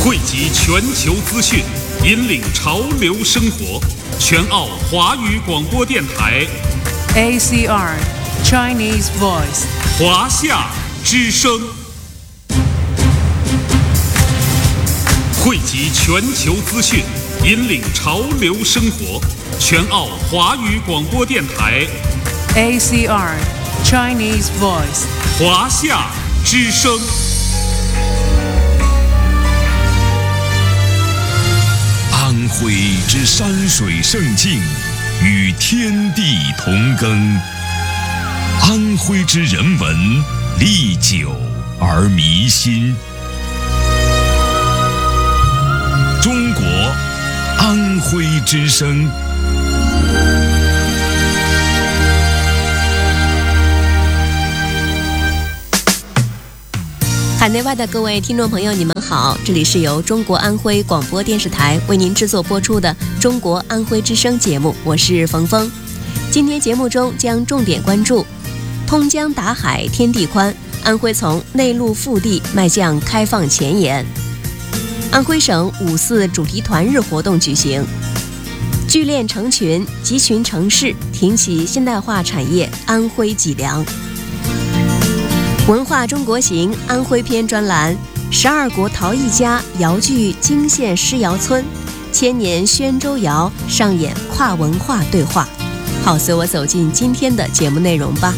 汇集全球资讯，引领潮流生活。全澳华语广播电台 ACR Chinese Voice 华夏之声，汇集全球资讯，引领潮流生活。全澳华语广播电台 ACR Chinese Voice 华夏之声。 安徽之山水胜境，与天地同耕；安徽之人文，历久而弥新。中国安徽之声。 海内外的各位听众朋友，你们好，这里是由中国安徽广播电视台为您制作播出的中国安徽之声节目，我是冯峰。今天节目中将重点关注通江达海天地宽，安徽从内陆腹地迈向开放前沿。安徽省5·4主题团日活动举行，聚练成群，集群成市，挺起现代化产业安徽脊梁。文化中国行安徽篇专栏，12国陶艺家窑具惊现施窑村，千年宣州窑上演跨文化对话。好，随我走进今天的节目内容吧。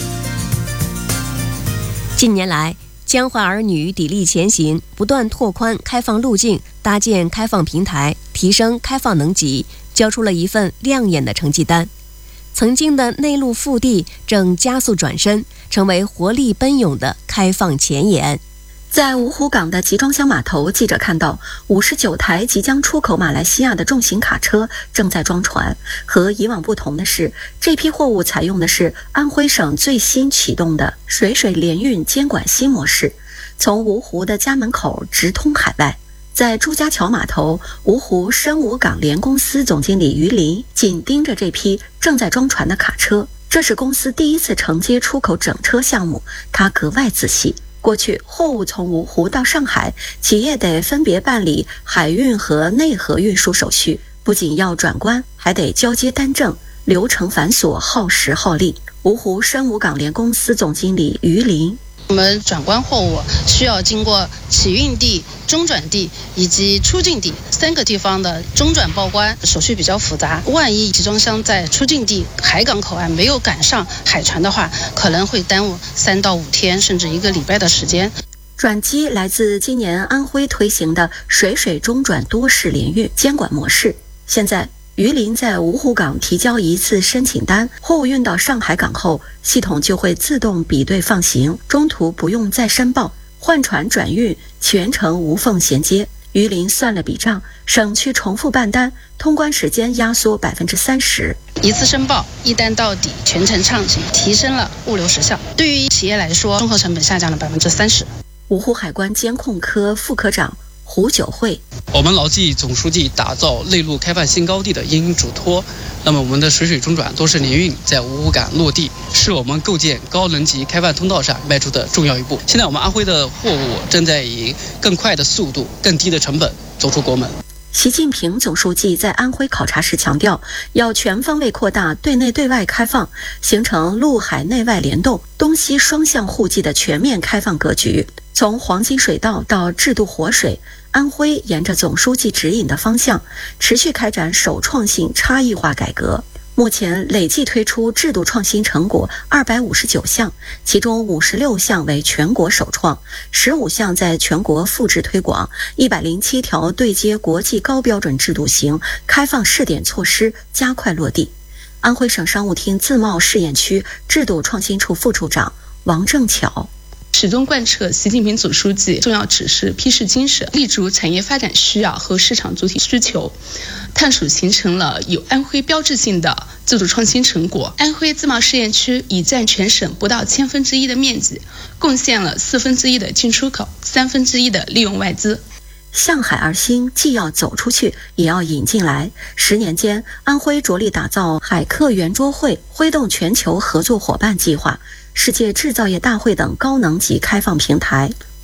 近年来，江淮儿女砥砺前行，不断拓宽开放路径，搭建开放平台，提升开放能级，交出了一份亮眼的成绩单。曾经的内陆腹地正加速转身，成为活力奔涌的开放前沿。 在芜湖港的集装箱码头，记者看到59台即将出口马来西亚的重型卡车正在装船。和以往不同的是，这批货物采用的是安徽省最新启动的水联运监管新模式，从芜湖的家门口直通海外。在朱家桥码头，芜湖深武港联公司总经理于林紧盯着这批正在装船的卡车，这是公司第一次承接出口整车项目，他格外仔细。过去货物从芜湖到上海，企业得分别办理海运和内河运输手续，不仅要转关，还得交接单证，流程繁琐，耗时耗力。芜湖深武港联公司总经理于林， 我们转关货物需要经过起运地、中转地以及出境地3个地方的中转报关，手续比较复杂。万一集装箱在出境地海港口岸没有赶上海船的话，可能会耽误3到5天，甚至1个礼拜的时间。 转机来自今年安徽推行的水中转多式联运监管模式。现在于林在芜湖港提交一次申请单，货物运到上海港后，系统就会自动比对放行，中途不用再申报，换船转运全程无缝衔接。于林算了笔账，省去重复办单，通关时间压缩30%。 一次申报，一单到底，全程畅行，提升了物流时效。对于企业来说，综合成本下降了30%。 芜湖海关监控科副科长胡九惠， 我们牢记总书记打造内陆开放新高地的引领嘱托，那么我们的水中转多式联运在芜湖港落地，是我们构建高能级开放通道上迈出的重要一步。现在我们安徽的货物正在以更快的速度、更低的成本走出国门。 习近平总书记在安徽考察时强调，要全方位扩大对内对外开放，形成陆海内外联动、东西双向互济的全面开放格局。从黄金水道到制度活水，安徽沿着总书记指引的方向，持续开展首创性差异化改革。目前累计推出制度创新成果259项，其中56项为全国首创，15项在全国复制推广，107条对接国际高标准制度型开放试点措施加快落地。安徽省商务厅自贸试验区制度创新处副处长王正巧， 始终贯彻习近平总书记重要指示批示精神，立足产业发展需要和市场主体需求，探索形成了有安徽标志性的制度创新成果。安徽自贸试验区已占全省不到1/1000的面积，贡献了1/4的进出口，1/3的利用外资。 向海而兴，既要走出去，也要引进来。10年间，安徽着力打造海客圆桌会、挥动全球合作伙伴计划、世界制造业大会等高能级开放平台。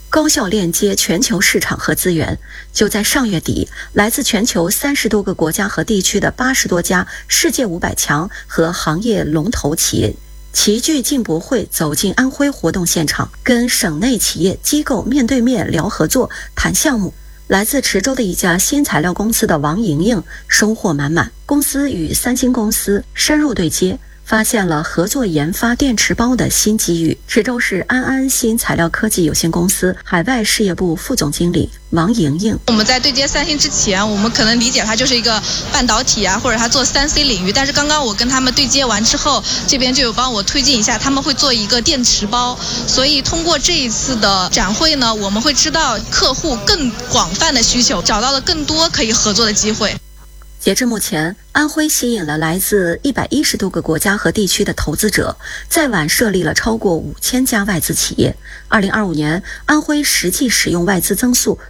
高效链接全球市场和资源。就在上月底，来自全球30多个国家和地区的80多家世界500强和行业龙头企业齐聚进博会，走进安徽活动现场，跟省内企业机构面对面聊合作、谈项目。来自池州的一家新材料公司的王莹莹收获满满，公司与三星公司深入对接，发现了合作研发电池包的新机遇。池州市安安新材料科技有限公司海外事业部副总经理王莹莹： 我们在对接三星之前，我们可能理解它就是一个半导体啊，或者它做3C 领域。但是刚刚我跟他们对接完之后，这边就有帮我推进一下，他们会做一个电池包。所以通过这一次的展会呢，我们会知道客户更广泛的需求，找到了更多可以合作的机会。 截至目前，安徽吸引了来自110多个国家和地区的投资者，在皖设立了超过5000家外资企业。2025年，安徽实际使用外资增速